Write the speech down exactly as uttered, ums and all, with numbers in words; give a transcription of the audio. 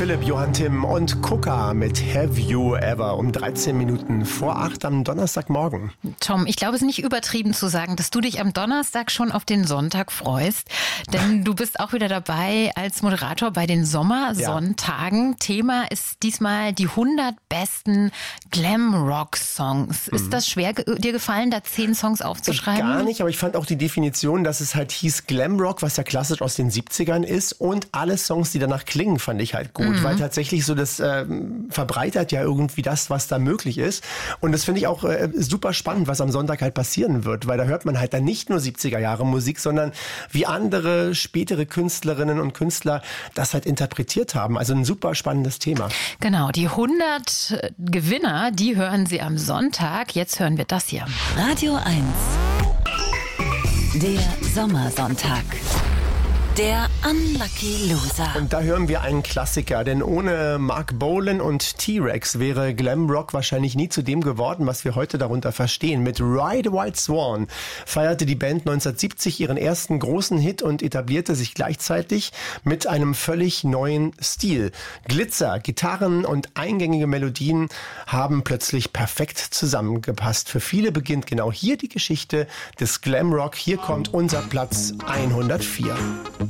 Philipp, Johann Timm und Kuka mit Have You Ever um dreizehn Minuten vor acht am Donnerstagmorgen. Tom, ich glaube, es ist nicht übertrieben zu sagen, dass du dich am Donnerstag schon auf den Sonntag freust, denn du bist auch wieder dabei als Moderator bei den Sommersonntagen. Ja. Thema ist diesmal die hundert besten Glam-Rock-Songs. Ist mhm. das schwer dir gefallen, da zehn Songs aufzuschreiben? Gar nicht, aber ich fand auch die Definition, dass es halt hieß Glam-Rock, was ja klassisch aus den siebzigern ist, und alle Songs, die danach klingen, fand ich halt gut, mhm. weil tatsächlich so das äh, verbreitert ja irgendwie das, was da möglich ist. Und das finde ich auch äh, super spannend, was am Sonntag halt passieren wird, weil da hört man halt dann nicht nur siebziger Jahre Musik, sondern wie andere spätere Künstlerinnen und Künstler das halt interpretiert haben. Also ein super spannendes Thema. Genau, die hundert Gewinner, die hören Sie am Sonntag. Jetzt hören wir das hier. Radio eins. Der Sommersonntag. Der Unlucky Loser. Und da hören wir einen Klassiker, denn ohne Mark Bolan und T-Rex wäre Glamrock wahrscheinlich nie zu dem geworden, was wir heute darunter verstehen. Mit Ride the White Swan feierte die Band neunzehnhundertsiebzig ihren ersten großen Hit und etablierte sich gleichzeitig mit einem völlig neuen Stil. Glitzer, Gitarren und eingängige Melodien haben plötzlich perfekt zusammengepasst. Für viele beginnt genau hier die Geschichte des Glamrock. Hier kommt unser Platz hundertvier.